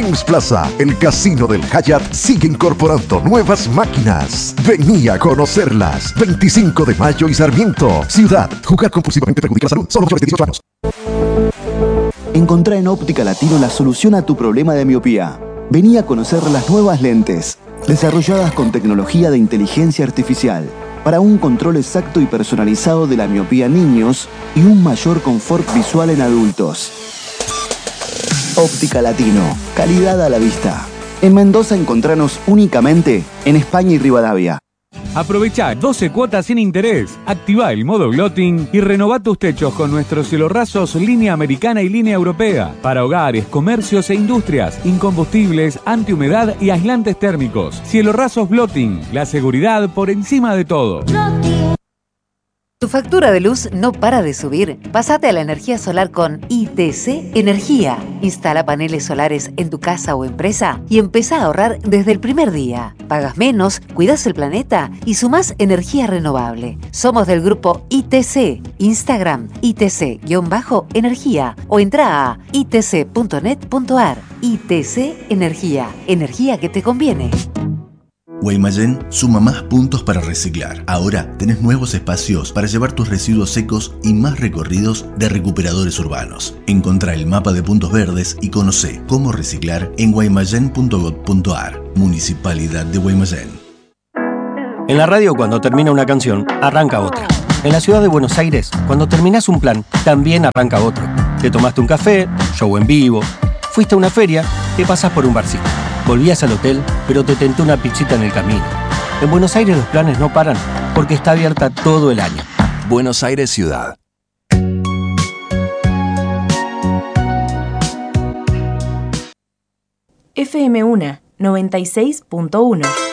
Dreams Plaza, el casino del Hyatt, sigue incorporando nuevas máquinas. Vení a conocerlas. 25 de mayo y Sarmiento. Ciudad. Jugar compulsivamente perjudica la salud. Solo mayores de 18 años. Encontrá en Óptica Latino la solución a tu problema de miopía. Vení a conocer las nuevas lentes, desarrolladas con tecnología de inteligencia artificial, para un control exacto y personalizado de la miopía en niños y un mayor confort visual en adultos. Óptica Latino, calidad a la vista. En Mendoza encontranos únicamente en España y Rivadavia. Aprovecha 12 cuotas sin interés, activa el modo Glotin y renová tus techos con nuestros cielorrasos línea americana y línea europea para hogares, comercios e industrias, incombustibles, antihumedad y aislantes térmicos. Cielorrasos Glotin, la seguridad por encima de todo. ¿Tu factura de luz no para de subir? Pásate a la energía solar con ITC Energía. Instala paneles solares en tu casa o empresa y empezá a ahorrar desde el primer día. Pagas menos, cuidas el planeta y sumás energía renovable. Somos del grupo ITC. Instagram ITC-energía o entra a itc.net.ar. ITC Energía. Energía que te conviene. Guaymallén suma más puntos para reciclar. Ahora tenés nuevos espacios para llevar tus residuos secos y más recorridos de recuperadores urbanos. Encontrá el mapa de puntos verdes y conocé cómo reciclar en guaymallén.gov.ar. Municipalidad de Guaymallén. En la radio, cuando termina una canción, arranca otra. En la ciudad de Buenos Aires, cuando terminás un plan, también arranca otro. Te tomaste un café, show en vivo, fuiste a una feria, te pasás por un barcito. Volvías al hotel, pero te tentó una pizzita en el camino. En Buenos Aires los planes no paran, porque está abierta todo el año. Buenos Aires Ciudad. FM1 96.1